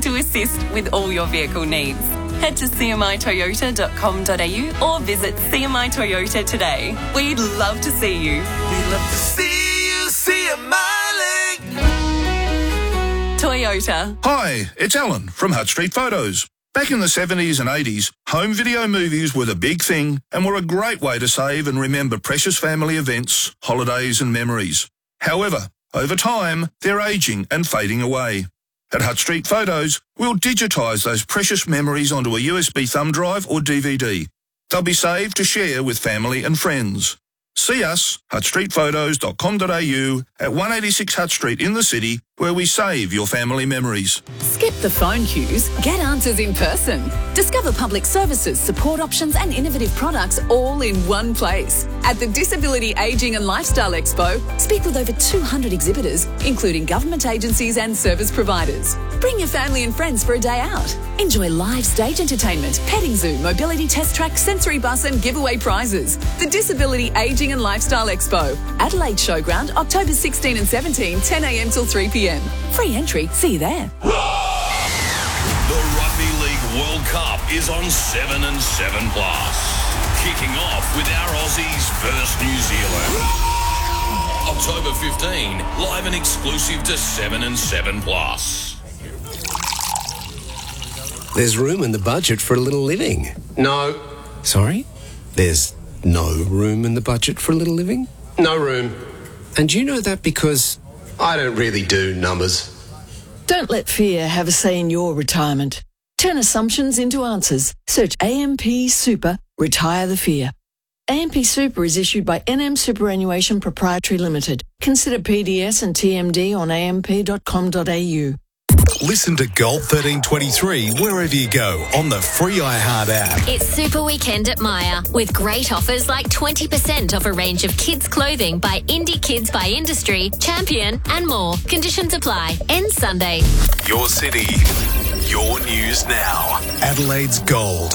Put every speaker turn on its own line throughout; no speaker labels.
to assist with all your vehicle needs. Head to cmitoyota.com.au or visit CMI Toyota today. We'd love to see you.
We'd love to see you, CMI Link.
Toyota.
Hi, it's Alan from Hutt Street Photos. Back in the 70s and 80s, home video movies were the big thing and were a great way to save and remember precious family events, holidays and memories. However, over time, they're ageing and fading away. At Hutt Street Photos, we'll digitise those precious memories onto a USB thumb drive or DVD. They'll be saved to share with family and friends. See us, huttstreetphotos.com.au at 186 Hutt Street in the city, where we save your family memories.
Skip the phone queues, get answers in person. Discover public services, support options and innovative products all in one place. At the Disability Ageing and Lifestyle Expo, speak with over 200 exhibitors, including government agencies and service providers. Bring your family and friends for a day out. Enjoy live stage entertainment, petting zoo, mobility test track, sensory bus and giveaway prizes. The Disability Ageing and Lifestyle Expo, Adelaide Showground, October 16 and 17, 10 a.m. till 3 p.m. Free entry. See you there.
The Rugby League World Cup is on 7 and 7 Plus. Kicking off with our Aussies versus New Zealand. October 15, live and exclusive to 7 and 7 Plus.
There's room in the budget for a little living.
No.
Sorry? There's no room in the budget for a little living?
No room.
And you know that because
I don't really do numbers.
Don't let fear have a say in your retirement. Turn assumptions into answers. Search AMP Super, retire the fear. AMP Super is issued by NM Superannuation Proprietary Limited. Consider PDS and TMD on amp.com.au.
Listen to Gold 1323 wherever you go on the free iHeart app.
It's Super Weekend at Myer with great offers like 20% off a range of kids' clothing by Indie Kids by Industry, Champion and more. Conditions apply. End Sunday.
Your city, your news now. Adelaide's Gold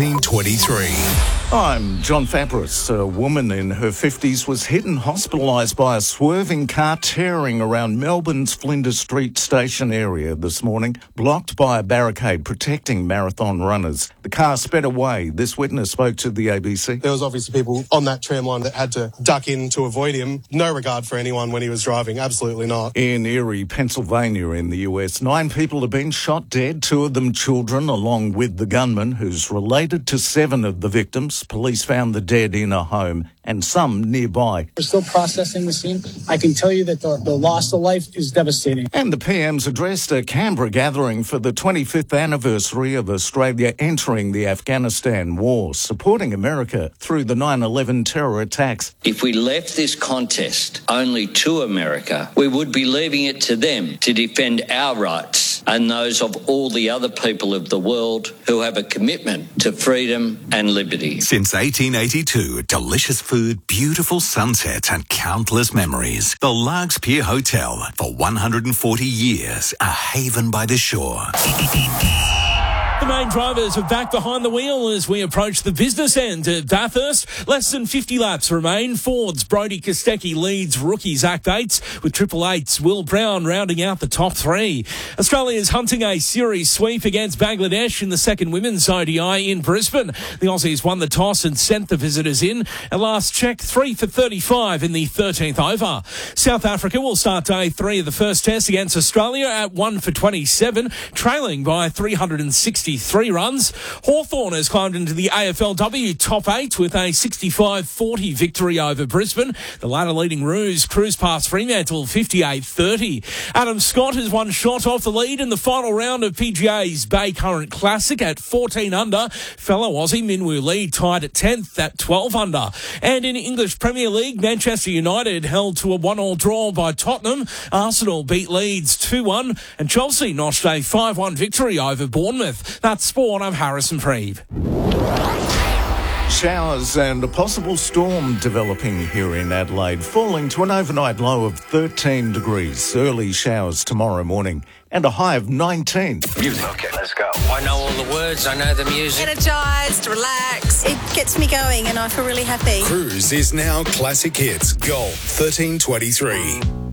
1323.
I'm John Fabris. A woman in her 50s was hit and hospitalised by a swerving car tearing around Melbourne's Flinders Street station area this morning, blocked by a barricade protecting marathon runners. The car sped away. This witness spoke to the ABC.
There was obviously people on that tram line that had to duck in to avoid him. No regard for anyone when he was driving. Absolutely not.
In Erie, Pennsylvania in the US, 9 people have been shot dead, 2 of them children, along with the gunman who's related to 7 of the victims. Police found the dead in a home and some nearby.
We're still processing the scene. I can tell you that the loss of life is devastating.
And the PM's addressed a Canberra gathering for the 25th anniversary of Australia entering the Afghanistan war, supporting America through the 9/11 terror attacks.
If we left this contest only to America, we would be leaving it to them to defend our rights and those of all the other people of the world who have a commitment to freedom and liberty.
Since 1882, delicious food, beautiful sunsets and countless memories. The Largs Pier Hotel, for 140 years, a haven by the shore.
The main drivers are back behind the wheel as we approach the business end at Bathurst. Less than 50 laps remain. Ford's Brodie Kostecki leads rookie Zach Bates, with Triple Eight's Will Brown rounding out the top 3. Australia's hunting a series sweep against Bangladesh in the second women's ODI in Brisbane. The Aussies won the toss and sent the visitors in. At last check, 3 for 35 in the 13th over. South Africa will start day 3 of the first test against Australia at 1 for 27, trailing by 363 runs. Hawthorn has climbed into the AFLW top 8 with a 65-40 victory over Brisbane. The latter leading Roos cruised past Fremantle 58-30. Adam Scott has one shot off the lead in the final round of PGA's Bay Current Classic at 14 under. Fellow Aussie Minwoo Lee tied at 10th at 12 under. And in English Premier League, Manchester United held to a 1-1 draw by Tottenham. Arsenal beat Leeds 2-1 and Chelsea notched a 5-1 victory over Bournemouth. That's sport. I'm Harrison Preeve.
Showers and a possible storm developing here in Adelaide, falling to an overnight low of 13 degrees. Early showers tomorrow morning and a high of 19.
Music. Okay, let's go. I know all the words, I know the music.
Energised, relaxed. It gets me going and I feel really happy.
Cruise is now Classic Hits Gold 1323.